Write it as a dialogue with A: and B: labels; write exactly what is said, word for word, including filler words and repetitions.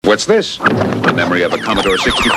A: What's this? The memory of a Commodore sixty-four.